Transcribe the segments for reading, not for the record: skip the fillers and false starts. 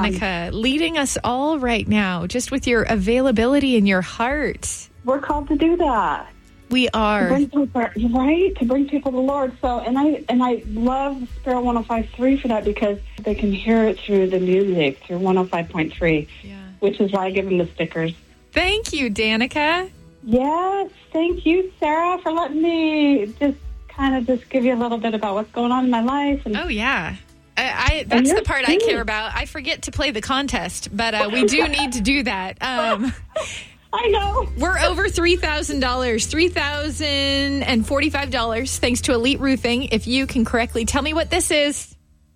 Danica, leading us all right now, just with your availability and your heart. We're called to do that. We are. To bring people to the Lord. So, and I love Spirit 105.3 for that, because they can hear it through the music, through 105.3, which is why I give them the stickers. Thank you, Danica. Yes, thank you, Sarah, for letting me just give you a little bit about what's going on in my life. And, oh, yeah. That's the part I care about. I forget to play the contest, but we do need to do that. I know. We're over $3,000, $3,045, thanks to Elite Roofing. If you can correctly tell me what this is.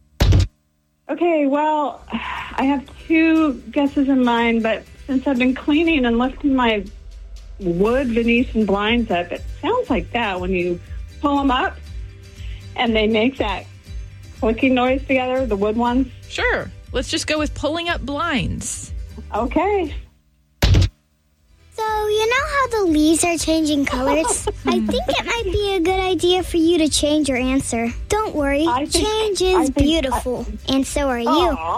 Okay, well, I have two guesses in mind, but since I've been cleaning and lifting my wood Venetian blinds up, it sounds like that when you pull them up and they make that clicking noise together, the wood ones. Sure. Let's just go with pulling up blinds. Okay. So, you know how the leaves are changing colors? I think it might be a good idea for you to change your answer. Don't worry, change is beautiful, and so are you.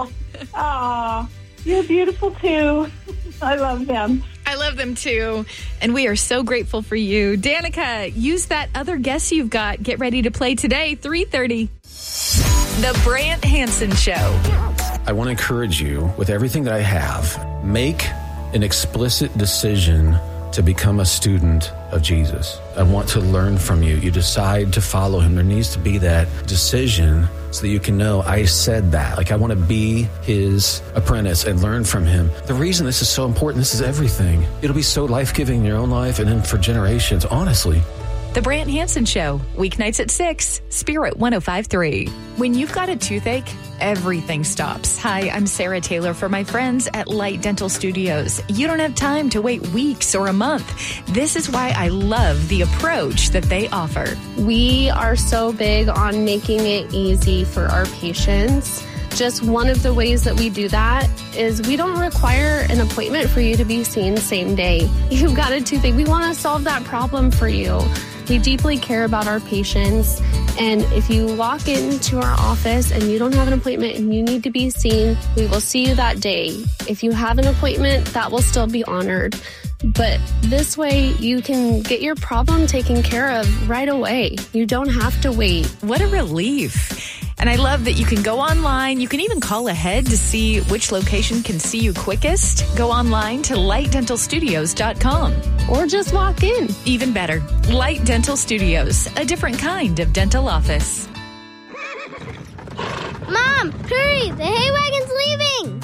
Aw, you're beautiful too. I love them. I love them too, and we are so grateful for you. Danica, use that other guess you've got. Get ready to play today, 3:30. The Brant Hansen Show. I want to encourage you, with everything that I have, make an explicit decision to become a student of Jesus. I want to learn from you. You decide to follow him. There needs to be that decision so that you can know, I said that. Like, I want to be his apprentice and learn from him. The reason this is so important, this is everything. It'll be so life-giving in your own life and then for generations, honestly. The Brant Hansen Show, weeknights at 6, Spirit 105.3. When you've got a toothache, everything stops. Hi, I'm Sarah Taylor for my friends at Light Dental Studios. You don't have time to wait weeks or a month. This is why I love the approach that they offer. We are so big on making it easy for our patients. Just one of the ways that we do that is we don't require an appointment for you to be seen same day. You've got a toothache. We want to solve that problem for you. We deeply care about our patients, and if you walk into our office and you don't have an appointment and you need to be seen, we will see you that day. If you have an appointment, that will still be honored. But this way, you can get your problem taken care of right away. You don't have to wait. What a relief. And I love that you can go online. You can even call ahead to see which location can see you quickest. Go online to lightdentalstudios.com. Or just walk in. Even better. Light Dental Studios, a different kind of dental office. Mom, hurry! The hay wagon's leaving!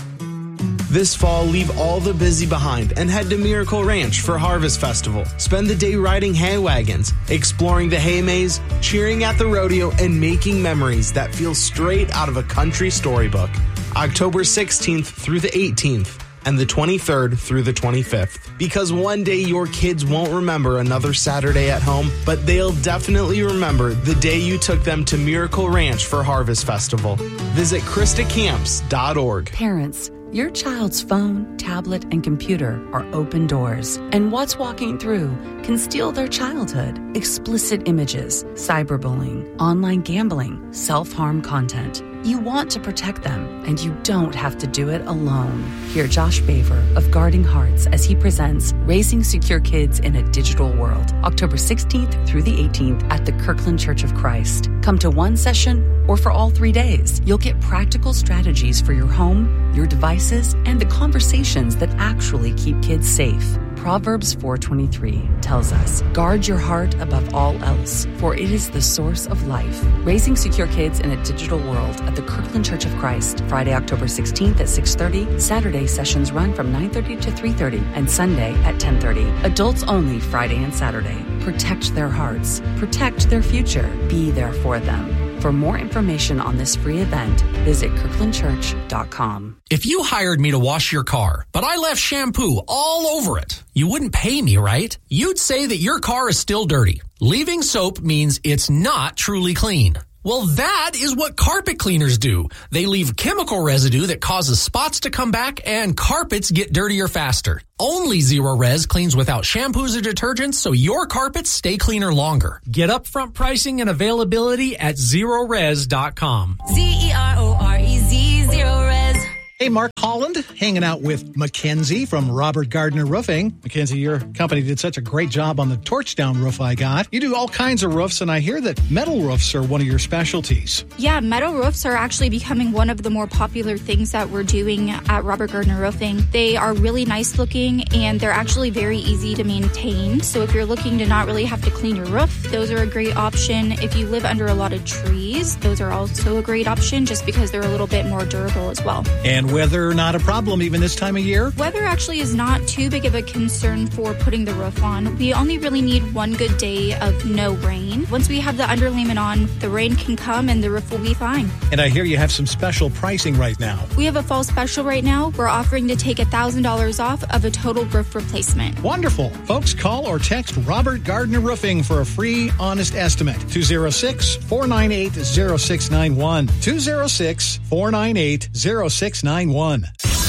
This fall, leave all the busy behind and head to Miracle Ranch for Harvest Festival. Spend the day riding hay wagons, exploring the hay maze, cheering at the rodeo, and making memories that feel straight out of a country storybook. October 16th through the 18th and the 23rd through the 25th. Because one day your kids won't remember another Saturday at home, but they'll definitely remember the day you took them to Miracle Ranch for Harvest Festival. Visit KristaCamps.org. Parents, your child's phone, tablet, and computer are open doors, and what's walking through can steal their childhood. Explicit images, cyberbullying, online gambling, self-harm content. You want to protect them, and you don't have to do it alone. Hear Josh Baver of Guarding Hearts as he presents Raising Secure Kids in a Digital World, October 16th through the 18th at the Kirkland Church of Christ. Come to one session or for all 3 days. You'll get practical strategies for your home, your devices, and the conversations that actually keep kids safe. Proverbs 4:23 tells us, guard your heart above all else, for it is the source of life. Raising Secure Kids in a Digital World at the Kirkland Church of Christ, Friday, October 16th at 6:30. Saturday sessions run from 9:30 to 3:30 and Sunday at 10:30. Adults only Friday and Saturday. Protect their hearts. Protect their future. Be there for them. For more information on this free event, visit kirklandchurch.com. If you hired me to wash your car, but I left shampoo all over it, you wouldn't pay me, right? You'd say that your car is still dirty. Leaving soap means it's not truly clean. Well, that is what carpet cleaners do. They leave chemical residue that causes spots to come back and carpets get dirtier faster. Only Zero Res cleans without shampoos or detergents, so your carpets stay cleaner longer. Get upfront pricing and availability at ZeroRes.com. ZeroRez, Zero Res. Hey, Mark Holland, hanging out with Mackenzie from Robert Gardner Roofing. Mackenzie, your company did such a great job on the Torchdown roof I got. You do all kinds of roofs, and I hear that metal roofs are one of your specialties. Yeah, metal roofs are actually becoming one of the more popular things that we're doing at Robert Gardner Roofing. They are really nice looking, and they're actually very easy to maintain. So if you're looking to not really have to clean your roof, those are a great option. If you live under a lot of trees, those are also a great option just because they're a little bit more durable as well. And weather not a problem even this time of year? Weather actually is not too big of a concern for putting the roof on. We only really need one good day of no rain. Once we have the underlayment on, the rain can come and the roof will be fine. And I hear you have some special pricing right now. We have a fall special right now. We're offering to take $1,000 off of a total roof replacement. Wonderful. Folks, call or text Robert Gardner Roofing for a free, honest estimate. 206-498-0691. 206-498-0691.